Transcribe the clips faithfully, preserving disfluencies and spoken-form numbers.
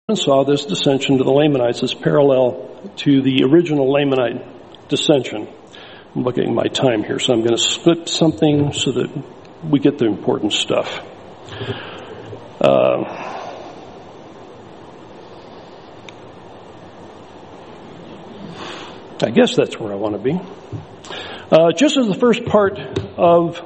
saw this dissension to the Lamanites as parallel to the original Lamanite dissension. I'm looking at my time here, so I'm going to skip something so that we get the important stuff. Uh, I guess that's where I want to be. Uh, just as the first part of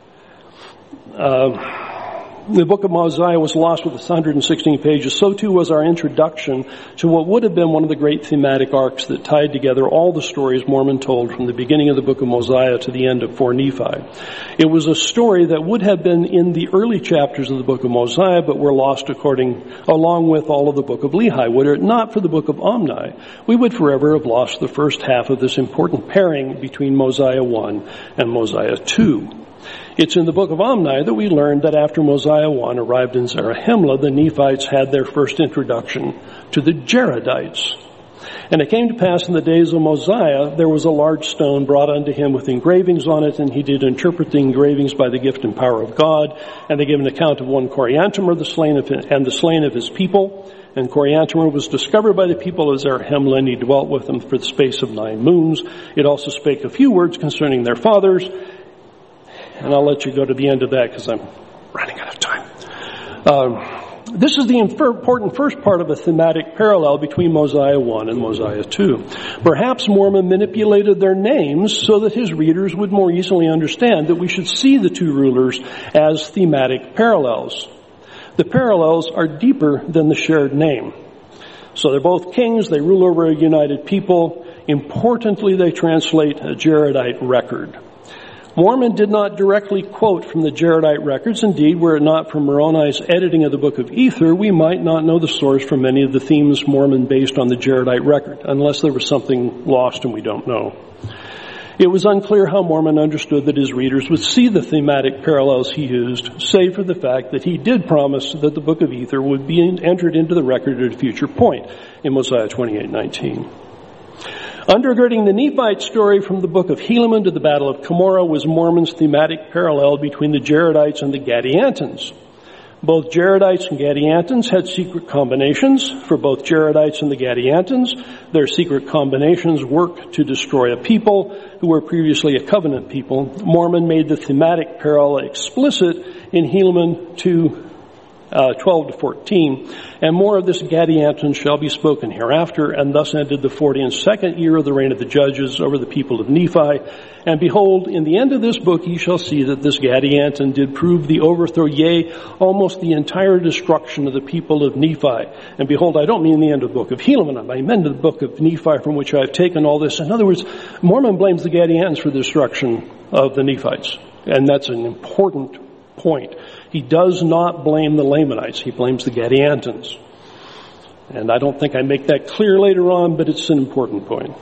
uh, the book of Mosiah was lost with its one hundred sixteen pages, so too was our introduction to what would have been one of the great thematic arcs that tied together all the stories Mormon told from the beginning of the book of Mosiah to the end of four Nephi. It was a story that would have been in the early chapters of the book of Mosiah, but were lost according, along with all of the book of Lehi. Were it not for the book of Omni, we would forever have lost the first half of this important pairing between Mosiah one and Mosiah two. It's in the book of Omni that we learned that after Mosiah one arrived in Zarahemla, the Nephites had their first introduction to the Jaredites. And it came to pass in the days of Mosiah, there was a large stone brought unto him with engravings on it, and he did interpret the engravings by the gift and power of God. And they gave an account of one Coriantumr, the slain of his, and the slain of his people. And Coriantumr was discovered by the people of Zarahemla, and he dwelt with them for the space of nine moons. It also spake a few words concerning their fathers. And I'll let you go to the end of that because I'm running out of time. Um, this is the important first part of a thematic parallel between Mosiah one and Mosiah two. Perhaps Mormon manipulated their names so that his readers would more easily understand that we should see the two rulers as thematic parallels. The parallels are deeper than the shared name. So they're both kings, they rule over a united people. Importantly, they translate a Jaredite record. Mormon did not directly quote from the Jaredite records. Indeed, were it not for Moroni's editing of the Book of Ether, we might not know the source for many of the themes Mormon based on the Jaredite record, unless there was something lost and we don't know. It was unclear how Mormon understood that his readers would see the thematic parallels he used, save for the fact that he did promise that the Book of Ether would be entered into the record at a future point in Mosiah twenty-eight nineteen. Undergirding the Nephite story from the book of Helaman to the Battle of Cumorah was Mormon's thematic parallel between the Jaredites and the Gadiantons. Both Jaredites and Gadiantons had secret combinations. For both Jaredites and the Gadiantons, their secret combinations worked to destroy a people who were previously a covenant people. Mormon made the thematic parallel explicit in Helaman two, Uh, twelve to fourteen, and more of this Gadianton shall be spoken hereafter, and thus ended the forty and second year of the reign of the judges over the people of Nephi. And behold, in the end of this book ye shall see that this Gadianton did prove the overthrow, yea, almost the entire destruction of the people of Nephi. And behold, I don't mean the end of the book of Helaman, I mean the book of Nephi from which I have taken all this. In other words, Mormon blames the Gadiantons for the destruction of the Nephites, and that's an important point. He does not blame the Lamanites. He blames the Gadiantons. And I don't think I make that clear later on, but it's an important point.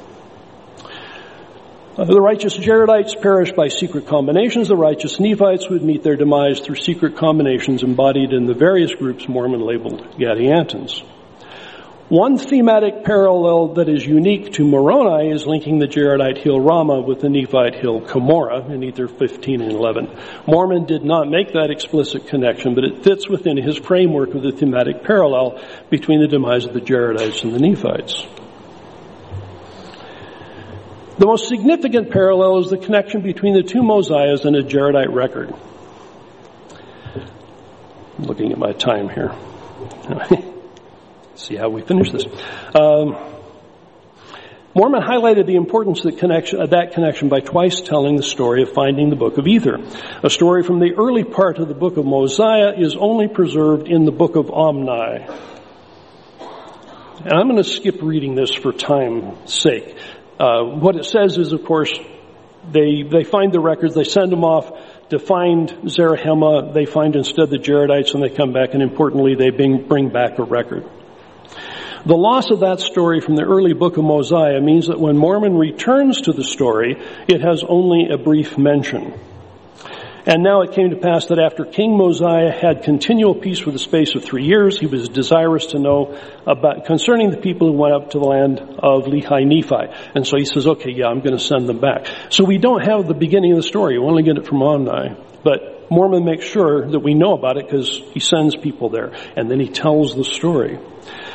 Uh, the righteous Jaredites perished by secret combinations. The righteous Nephites would meet their demise through secret combinations embodied in the various groups Mormon labeled Gadiantons. One thematic parallel that is unique to Moroni is linking the Jaredite hill Ramah with the Nephite hill Cumorah in Ether fifteen and eleven. Mormon did not make that explicit connection, but it fits within his framework of the thematic parallel between the demise of the Jaredites and the Nephites. The most significant parallel is the connection between the two Mosiahs and a Jaredite record. I'm looking at my time here. See how we finish this. Um, Mormon highlighted the importance of, the connection, of that connection by twice telling the story of finding the Book of Ether. A story from the early part of the book of Mosiah is only preserved in the book of Omni. And I'm going to skip reading this for time's sake. Uh, what it says is, of course, they they find the records, they send them off to find Zarahemla, they find instead the Jaredites, and they come back, and importantly, they bring, bring back a record. The loss of that story from the early book of Mosiah means that when Mormon returns to the story, it has only a brief mention. And now it came to pass that after King Mosiah had continual peace for the space of three years, he was desirous to know about concerning the people who went up to the land of Lehi Nephi. And so he says, okay, yeah, I'm going to send them back. So we don't have the beginning of the story. We only get it from Omni. But Mormon makes sure that we know about it because he sends people there. And then he tells the story.